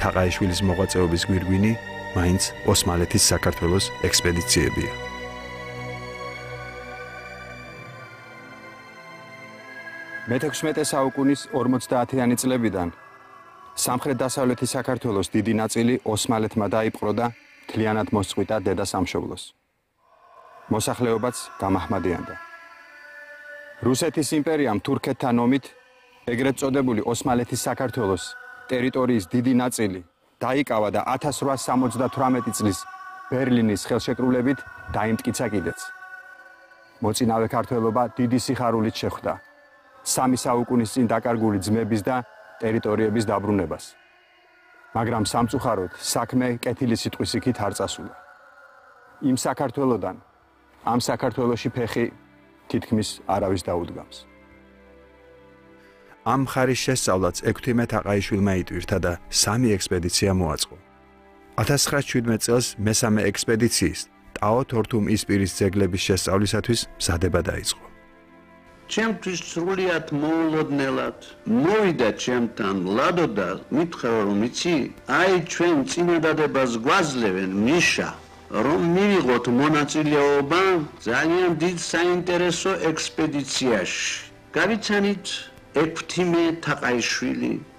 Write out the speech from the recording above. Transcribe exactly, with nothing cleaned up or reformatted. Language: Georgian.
თაყაიშვილის მოღვაწეობის გვირგვინი მაინც ოსმალეთის საქართველოს ექსპედიციებია. მეთექვსმეტე საუკუნის ორმოცდაათიანი წლებიდან სამხრეთ-დასავლეთი საქართველოს დიდი ნაწილი ოსმალეთმა დაიპყრო და მთლიანად მოსწყვიტა დედა სამშობლოს. მოსახლეობაც გამაჰმადიანდა. რუსეთის იმპერიამ თურქეთთან ომით ეგრეთ წოდებული ოსმალეთის საქართველოს ტერიტორიის დიდი ნაწილი დაიკავა და ათას რვაას სამოცდათვრამეტი წლის ბერლინის ხელშეკრულებით დაიმტკიცა კიდეც. მოწინავე ქართველობა დიდი სიხარულით შეხვდა სამი საუკუნის წინ დაკარგული ძმების და ტერიტორიების დაბრუნებას. მაგრამ სამწუხაროდ საქმე კეთილი სიტყვის იქით არ წასულა. იმ საქართველოდან ამ საქართველოში ფეხი თითქმის არავის დაუდგამს. ამ მხარის შესწავლაც ექვთიმე თაყაიშვილმა იტვირთა და სამი ექსპედიცია მოაწყო. ათას ცხრაას შვიდმეტ წელს მესამე ექსპედიციის ტაო თორთუმ-ისპირის ძეგლების შესწავლისათვის მზადება დაიწყო. ჩემთვის სრულიად მოულოდნელად მოვიდა ჩემთან ლადო და მითხრა რომ იცი აი ჩვენ წინადადებას გვაძლევენ მიშა რომ მივიღოთ მონაწილეობა ძალიან დიდ საინტერესო ექსპედიციაში. გავიცანით ექვთიმე თაყაიშვილი